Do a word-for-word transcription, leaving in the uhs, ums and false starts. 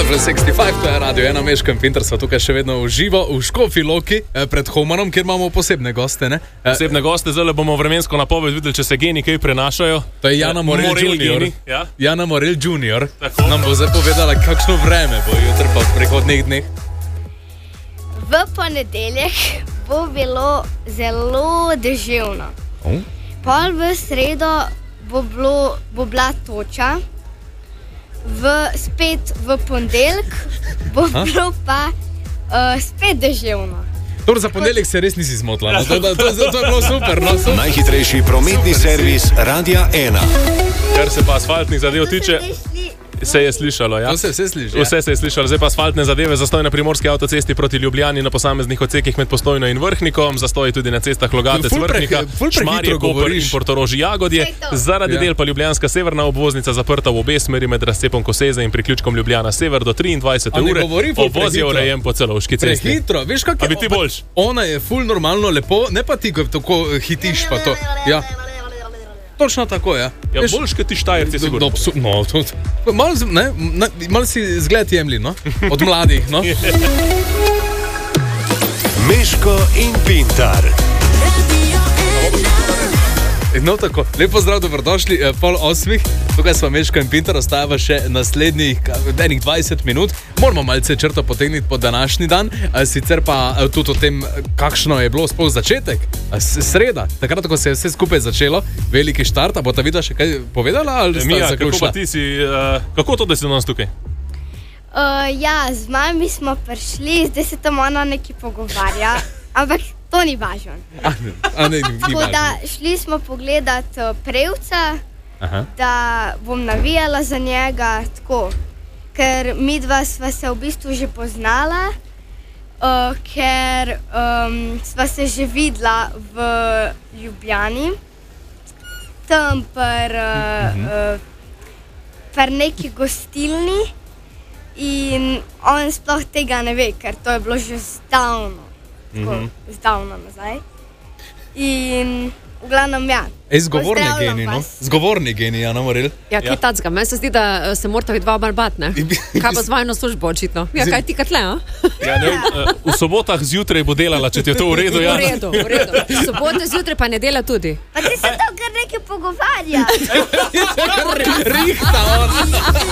plus šestdeset pet, to je Radio ena, Meško in Pintar sva tukaj še vedno v živo v Škofji Loki pred Humanom, kjer imamo posebne goste, ne? Posebne goste, zdaj bomo vremensko napoved videli, če se geni kaj prenašajo. To je Jana Morel, Morel junior ja? Jana Morel junior nam bo zdaj povedala, kakšno vreme bo jutri pa v prihodnjih dneh. V ponedeljek bo bilo zelo deževno. Oh. Pol v sredo bo, bilo, bo bila toča, v, spet v ponedeljek bo ha? bilo pa uh, spet deževno. Torej za ponedeljek se res nisi zmotila, no? to, to, to, to je bilo super. No? Super. Najhitrejši prometni super servis Radia ena. Kar se pa asfaltnih zadev tiče... Se je slišalo, ja? Vse, vse, sliši, ja. Vse se je slišalo. Zdaj pa asfaltne zadeve, zastoj na primorski avtocesti proti Ljubljani na posameznih odsekih med Postojno in Vrhnikom, zastoj tudi na cestah Logatec Vrhnika, Šmarje, Koper in Portorož Jagodje. Zaradi ja. del pa Ljubljanska severna obvoznica zaprta v obe smeri med razcepom Koseze in priključkom Ljubljana sever do triindvajsete ure. Obvoz je urejen po Celovški cesti. Prehitro, veš kak je? A bi ti boljš? Ona je ful normalno lepo, ne pa ti, ko tako hitiš pa to. Ja. Točno tako, ja. Ja, boljš, kot ti Štajerci, sigurno. No, to, malo, ne, malo si zgled jemli, no? Od mladih, no? Meško in Pintar. No, tako, lepo zdrav, dobrodošli, pol osmih, tukaj smo Meško in Pintar, ostajava še naslednjih enih dvajset minut, moramo malce črto potegniti po današnji dan, sicer pa tudi o tem, kakšno je bilo sploh začetek, sreda, takrat, ko se je vse skupaj začelo, veliki štart, a bo ta Vida še kaj povedala, ali sta Mija, zaključila? Kako pa ti si, uh, kako to, da si danes tukaj? Uh, ja, z mami smo prišli, zdaj se tam ona nekaj pogovarja, ampak to ni važno. A, a ne, ni Tako važno. da šli smo pogledat uh, Prevca, Aha. da bom navijala za njega, tako, ker midva sva se v bistvu že poznala, uh, ker um, sva se že videla v Ljubljani, tam per, uh, Mhm. uh, per neki gostilni in on sploh tega ne ve, ker to je bilo že zdavno. Tako, Mhm. zdavno nazaj. In v glavnem, ja. Ej, zgovorni pozdravljam geni, no? vas. Zgovorni geni, Jana Morel. Ja, kaj Ja. tacga? Meni se zdi, da se morata vidva oba bat, ne? Kaj pa z vajno službo, očitno? Ja, kaj ti katle, a? Ja, ne, uh, v sobotah zjutraj bo delala, če ti je to v redu, V ja. redu, v redu. Sobote zjutraj pa ne dela tudi. Pa ti se to kar nekaj pogovarja. Rihta, ona.